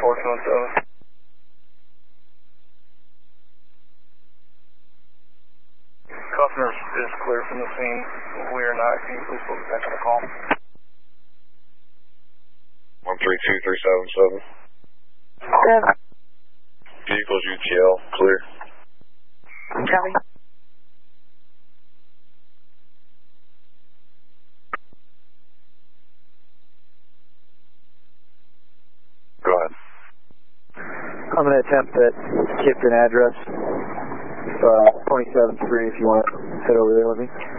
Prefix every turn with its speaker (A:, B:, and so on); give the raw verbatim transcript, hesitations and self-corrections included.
A: four two one seven. Customer is clear from the scene. We are not. Can you please put back on the call?
B: one three two three seven seven.
C: Seven.
B: Vehicles U T L, clear.
C: Copy.
B: Go ahead.
D: I'm going to attempt that Kipton address, uh, twenty-seven three if you want to head over there with me.